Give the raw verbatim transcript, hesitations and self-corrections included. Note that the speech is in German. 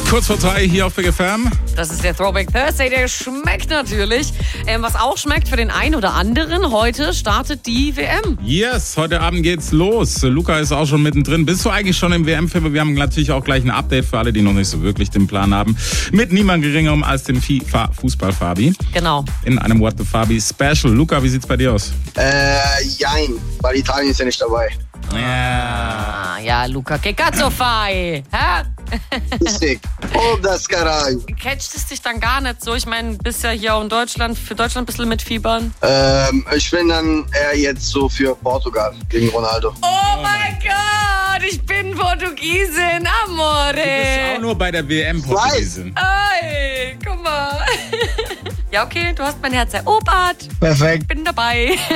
Kurz vor drei hier auf Big F M. Das ist der Throwback Thursday, der schmeckt natürlich. Ähm, was auch schmeckt für den einen oder anderen, heute startet die W M. Yes, heute Abend geht's los. Luca ist auch schon mittendrin. Bist du eigentlich schon im W M-Film? Wir haben natürlich auch gleich ein Update für alle, die noch nicht so wirklich den Plan haben. Mit niemand geringerem als dem FIFA-Fußball-Fabi. Genau. In einem What the Fabi Special. Luca, wie sieht's bei dir aus? Äh, jein, weil Italien ist ja nicht dabei. Ja. Ah, ja, Luca, che cazzo fai? Hä? Richtig. Oh, das Caralho. Catcht es dich dann gar nicht so? Ich meine, bist ja hier auch in Deutschland, für Deutschland ein bisschen mitfiebern. Ähm, ich bin dann eher jetzt so für Portugal gegen Ronaldo. Oh mein Gott, ich bin Portugiesin, amore. Du bist auch nur bei der W M Portugiesin. Ey, guck mal. Ja, okay, du hast mein Herz erobert. Perfekt. Bin dabei.